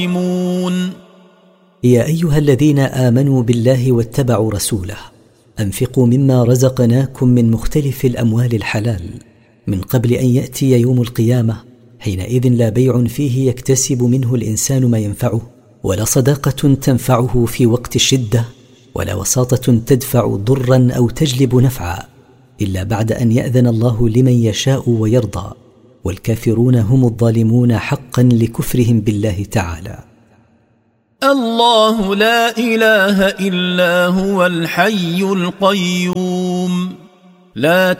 يا أيها الذين آمنوا بالله واتبعوا رسوله أنفقوا مما رزقناكم من مختلف الأموال الحلال من قبل أن يأتي يوم القيامة حينئذ لا بيع فيه يكتسب منه الإنسان ما ينفعه، ولا صداقة تنفعه في وقت الشدة، ولا وساطة تدفع ضرا أو تجلب نفعا، إلا بعد أن يأذن الله لمن يشاء ويرضى، والكافرون هم الظالمون حقا لكفرهم بالله تعالى. الله لا إله إلا هو الحي القيوم لا